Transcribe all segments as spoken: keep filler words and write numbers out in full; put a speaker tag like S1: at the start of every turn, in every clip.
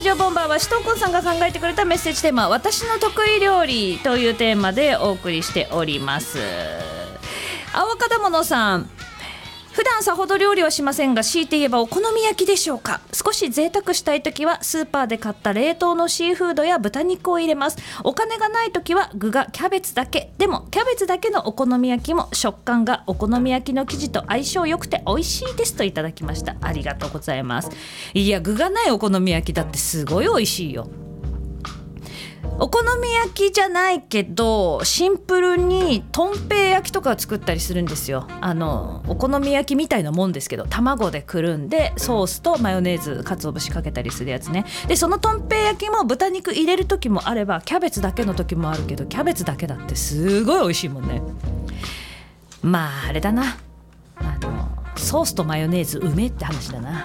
S1: ジオボンバーはシトーコンさんが考えてくれたメッセージテーマ、私の得意料理というテーマでお送りしております。青方物さん、普段さほど料理はしませんが、強いて言えばお好み焼きでしょうか。少し贅沢したいときはスーパーで買った冷凍のシーフードや豚肉を入れます。お金がないときは具がキャベツだけ。でもキャベツだけのお好み焼きも食感がお好み焼きの生地と相性良くて美味しいですといただきました。ありがとうございます。いや、具がないお好み焼きだってすごい美味しいよ。お好み焼きじゃないけどシンプルにとんぺい焼きとかを作ったりするんですよ。あのお好み焼きみたいなもんですけど、卵でくるんでソースとマヨネーズ、鰹節かけたりするやつね。でそのとんぺい焼きも豚肉入れる時もあればキャベツだけの時もあるけど、キャベツだけだってすごい美味しいもんね。まああれだな、あのソースとマヨネーズうめえって話だな。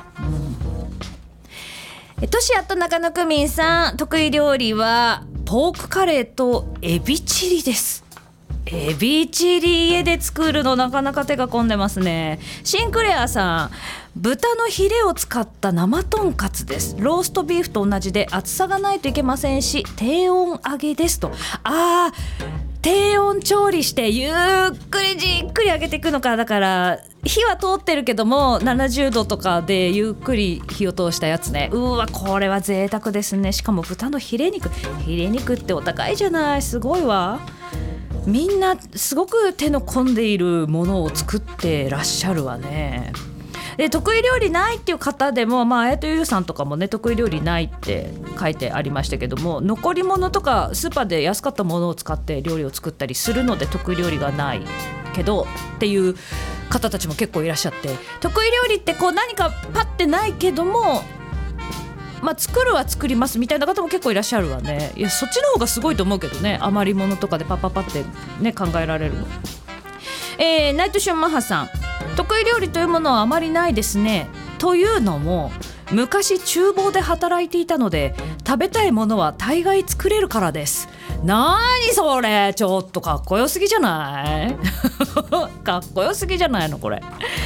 S1: うん。トシアット中野区民さん、得意料理はポークカレーとエビチリです。エビチリ家で作るのなかなか手が込んでますね。シンクレアさん、豚のヒレを使った生とんかつです。ローストビーフと同じで厚さがないといけませんし、低温揚げですと。あー、低温調理してゆっくりじっくり揚げていくのか。だから火は通ってるけどもななじゅうどとかでゆっくり火を通したやつね。うわ、これは贅沢ですね。しかも豚のヒレ肉、ヒレ肉ってお高いじゃない。すごいわ。みんなすごく手の込んでいるものを作ってらっしゃるわね。で得意料理ないっていう方でも、まあ、あやとゆうさんとかもね、得意料理ないって書いてありましたけども、残り物とかスーパーで安かったものを使って料理を作ったりするので得意料理がないけどっていう方たちも結構いらっしゃって、得意料理ってこう何かパッてないけども、まあ、作るは作りますみたいな方も結構いらっしゃるわね。いや、そっちの方がすごいと思うけどね、余り物とかでパッパッパって、ね、考えられるの。えー、ナイトションマッハさん、得意料理というものはあまりないですね。というのも昔厨房で働いていたので、食べたいものは大概作れるからです。なーにそれ、ちょっとかっこよすぎじゃないかっこよすぎじゃないのこれ。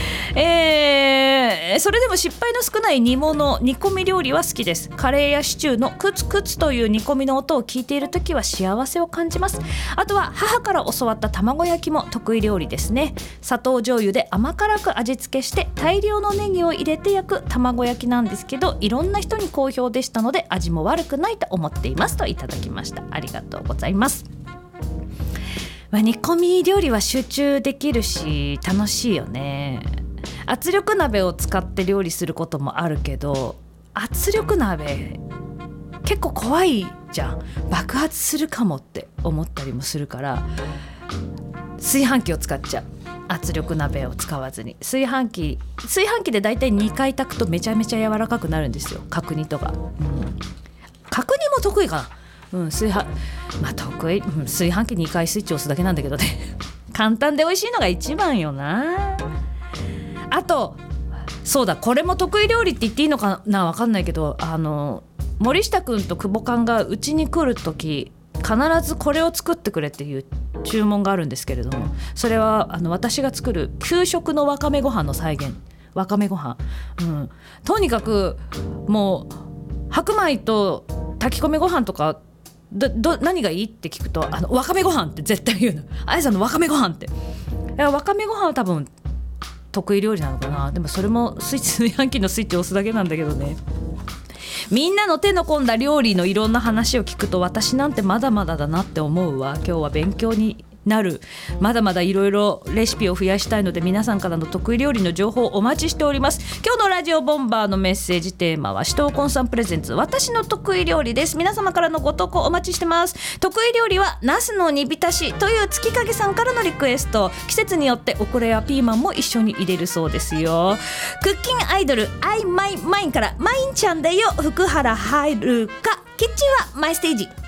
S1: えー、それでも失敗の少ない煮物、煮込み料理は好きです。カレーやシチューのクツクツという煮込みの音を聞いているときは幸せを感じます。あとは母から教わった卵焼きも得意料理ですね。砂糖醤油で甘辛く味付けして大量のネギを入れて焼く卵焼きなんですけど、いろんな人に好評でしたので味も悪くないと思っていますといただきました。ありがとうございます。まあ、煮込み料理は集中できるし楽しいよね。圧力鍋を使って料理することもあるけど、圧力鍋結構怖いじゃん。爆発するかもって思ったりもするから、炊飯器を使っちゃう。圧力鍋を使わずに炊飯器炊飯器でだいたいにかい炊くとめちゃめちゃ柔らかくなるんですよ、角煮とか、うん、角煮も得意かな、うん、炊飯まあ得意、うん、炊飯器にかいスイッチ押すだけなんだけどね簡単で美味しいのが一番よな。あとそうだ、これも得意料理って言っていいのかな、分かんないけど、あの森下くんと久保勘がうちに来るとき必ずこれを作ってくれっていう注文があるんですけれども、それはあの私が作る給食のわかめご飯の再現。わかめご飯、うん、とにかくもう白米と炊き込みご飯とかどど何がいいって聞くと、あのわかめご飯って絶対言うの。あやさんのわかめご飯って、わかめご飯は多分得意料理なのかな。でもそれもスイッチ炊飯器のスイッチを押すだけなんだけどね。みんなの手の込んだ料理のいろんな話を聞くと、私なんてまだまだだなって思うわ。今日は勉強になる。まだまだいろいろレシピを増やしたいので、皆さんからの得意料理の情報をお待ちしております。今日のラジオボンバーのメッセージテーマは、シトーコンさんプレゼンツ私の得意料理です。皆様からのご投稿お待ちしてます。得意料理はナスの煮浸しという月影さんからのリクエスト。季節によってオクラやピーマンも一緒に入れるそうですよ。クッキンアイドルアイマイマインからマインちゃんでよ福原遥か、キッチンはマイステージ。